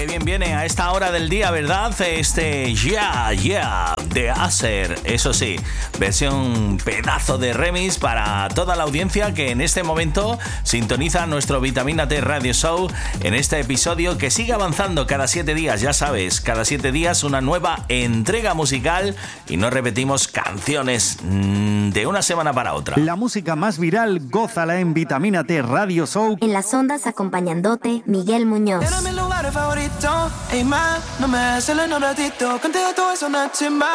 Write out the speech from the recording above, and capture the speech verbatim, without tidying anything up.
Qué bien viene a esta hora del día, ¿verdad? Este Yeah, Yeah de Acer. Eso sí, versión pedazo de remix para toda la audiencia que en este momento sintoniza nuestro Vitamina T Radio Show en este episodio que sigue avanzando cada siete días, ya sabes, cada siete días una nueva entrega musical y no repetimos canciones mmm, de una semana para otra. La música más viral, gózala en Vitamina T Radio Show. En las ondas acompañándote, Miguel Muñoz. Era mi lugar favorito, ey, ma, no me hace un ratito, contigo todo es una chimba.